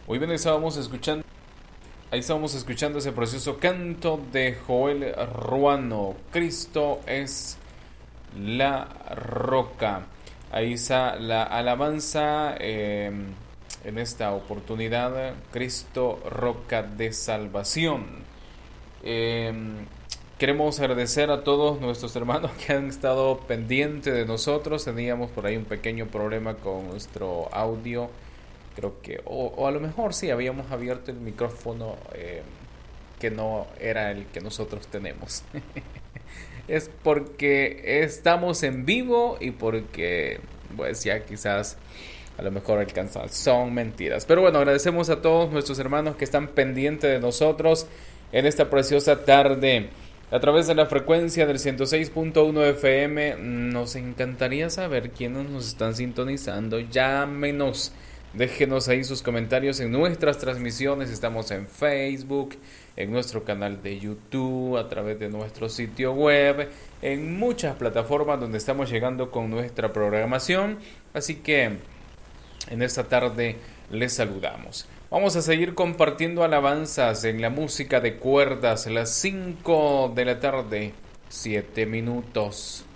Muy bien, ahí estábamos escuchando ese precioso canto de Joel Ruano. Cristo es la roca. Ahí está la alabanza en esta oportunidad. Cristo, roca de salvación. Eh, Queremos agradecer a todos nuestros hermanos que han estado pendientes de nosotros. Teníamos por ahí un pequeño problema con nuestro audio. Creo que, o a lo mejor sí, habíamos abierto el micrófono que no era el que nosotros tenemos. Es porque estamos en vivo y porque, pues ya quizás a lo mejor alcanzan. Son mentiras. Pero bueno, agradecemos a todos nuestros hermanos que están pendientes de nosotros en esta preciosa tarde. A través de la frecuencia del 106.1 FM, nos encantaría saber quiénes nos están sintonizando. Llámenos, déjenos ahí sus comentarios en nuestras transmisiones. Estamos en Facebook, en nuestro canal de YouTube, a través de nuestro sitio web, en muchas plataformas donde estamos llegando con nuestra programación. Así que en esta tarde les saludamos. Vamos a seguir compartiendo alabanzas en la música de cuerdas, las 5 de la tarde, 7 minutos.